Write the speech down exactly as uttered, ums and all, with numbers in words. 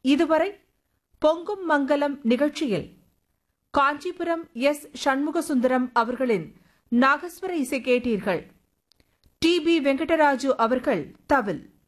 இதுவரை பொங்கும் மங்கலம் நிகழ்ச்சியில் காஞ்சிபுரம் எஸ் சண்முகசுந்தரம் அவர்களின் நாகஸ்வர இசை கேட்டீர்கள். டி பி வெங்கடராஜு அவர்கள் தவில்.